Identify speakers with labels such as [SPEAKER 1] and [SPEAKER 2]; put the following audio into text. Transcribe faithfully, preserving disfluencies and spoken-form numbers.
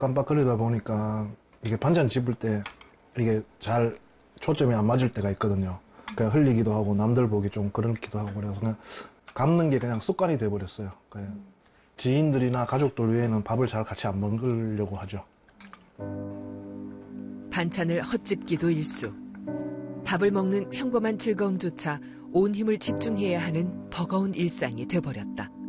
[SPEAKER 1] 깜빡거리다 보니까 이게 반찬 집을 때 이게 잘 초점이 안 맞을 때가 있거든요. 그냥 흘리기도 하고 남들 보기 좀 그렇기도 하고 그래서 그냥 감는 게 그냥 습관이 돼버렸어요. 그냥 지인들이나 가족들 외에는 밥을 잘 같이 안 먹으려고 하죠.
[SPEAKER 2] 반찬을 헛집기도 일수. 밥을 먹는 평범한 즐거움조차 온 힘을 집중해야 하는 버거운 일상이 돼버렸다.